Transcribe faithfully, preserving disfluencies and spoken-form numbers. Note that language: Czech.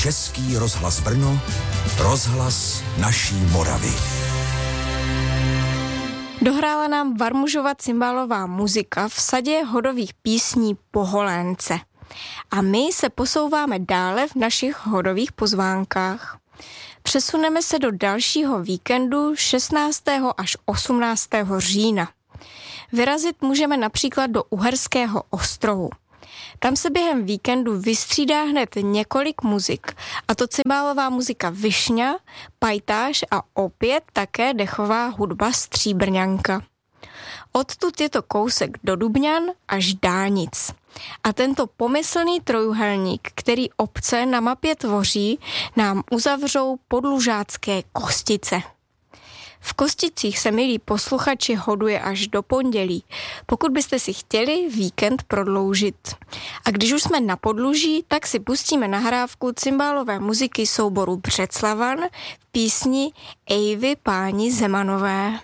Český rozhlas Brno, rozhlas naší Moravy. Dohrála nám Varmužova cymbálová muzika v sadě hodových písní Poholénce. A my se posouváme dále v našich hodových pozvánkách. Přesuneme se do dalšího víkendu šestnáctého až osmnáctého října. Vyrazit můžeme například do Uherského Ostrohu. Tam se během víkendu vystřídá hned několik muzik, a to cymbálová muzika Višňa, pajtáš a opět také dechová hudba Stříbrňanka. Odtud je to kousek do Dubňan až Dánic. A tento pomyslný trojuhelník, který obce na mapě tvoří, nám uzavřou podlužácké Kostice. V Kosticích se, milí posluchači, hoduje až do pondělí, pokud byste si chtěli víkend prodloužit. A když už jsme na Podluží, tak si pustíme nahrávku cymbálové muziky souboru Břeclavan v písni Ejvy páni Zemanové.